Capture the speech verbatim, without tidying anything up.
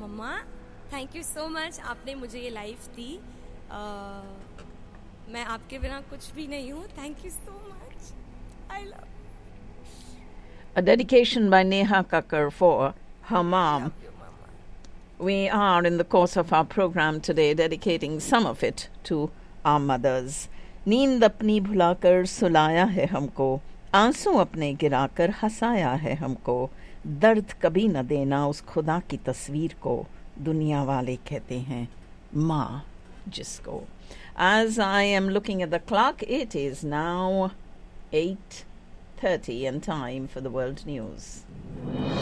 Mamma thank you so much, आपने मुझे ये लाइफ दी. uh, मैं आपके बिना कुछ भी नहीं हूँ. Thank you so much. I love. A dedication by Neha Kakkar for her mom. You, mama. We are in the course of our program today dedicating some of it to our mothers. नींद अपनी भुलाकर सुलाया है हमको, आंसू अपने गिराकर हंसाया है हमको, दर्द कभी न देना उस खुदा की तस्वीर को, दुनिया वाले कहते हैं माँ जिसको. As I am looking at the clock, it is now eight thirty and time for the world news.